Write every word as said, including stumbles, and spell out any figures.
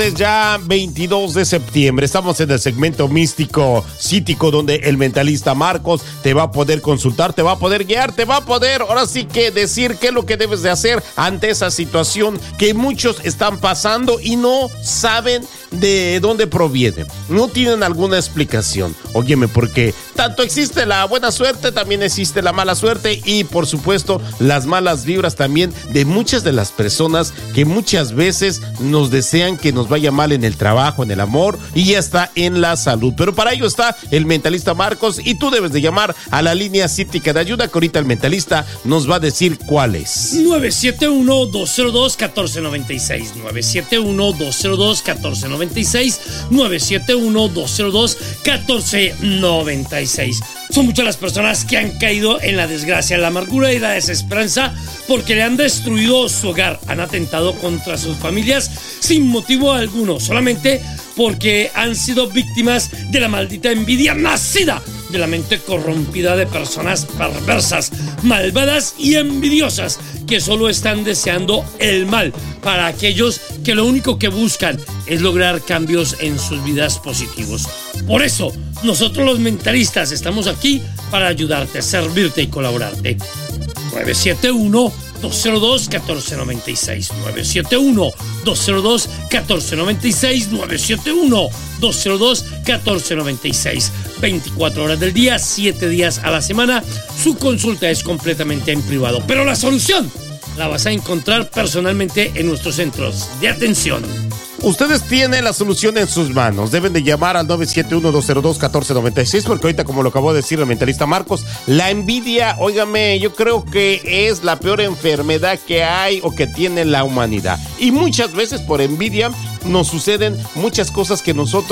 martes ya veintidós de septiembre. Estamos en el segmento místico cítico donde el mentalista Marcos te va a poder consultar, te va a poder guiar, te va a poder ahora sí que decir qué es lo que debes de hacer ante esa situación que muchos están pasando y no saben de dónde proviene. No tienen alguna explicación. Óyeme, porque tanto existe la buena suerte, también existe la mala suerte y por supuesto las malas vibras también de muchas de las personas que muchas veces nos desean que nos vaya mal en el trabajo, en el amor y hasta en la salud. Pero para ello está el mentalista Marcos y tú debes de llamar a la línea cítica de ayuda que ahorita el mentalista nos va a decir cuál es. nueve siete uno, dos cero dos, uno cuatro nueve seis nueve siete uno, dos cero dos, uno cuatro nueve seis nueve siete uno, dos cero dos, uno cuatro nueve seis. Son muchas las personas que han caído en la desgracia, la amargura y la desesperanza porque le han destruido su hogar, han atentado contra sus familias sin motivo alguno, solamente porque han sido víctimas de la maldita envidia nacida de la mente corrompida de personas perversas, malvadas y envidiosas que solo están deseando el mal para aquellos que lo único que buscan es lograr cambios en sus vidas positivos. Por eso, nosotros los mentalistas estamos aquí para ayudarte, servirte y colaborarte. nueve siete uno, dos cero dos, uno cuatro nueve seis nueve siete uno, dos cero dos, uno cuatro nueve seis nueve siete uno, dos cero dos, uno cuatro nueve seis. veinticuatro horas del día, siete días a la semana. Su consulta es completamente en privado, pero la solución la vas a encontrar personalmente en nuestros centros de atención. Ustedes tienen la solución en sus manos. Deben de llamar al nueve siete uno, dos cero dos, uno cuatro nueve seis porque ahorita, como lo acabó de decir el mentalista Marcos, la envidia, óigame, yo creo que es la peor enfermedad que hay o que tiene la humanidad. Y muchas veces por envidia nos suceden muchas cosas que nosotros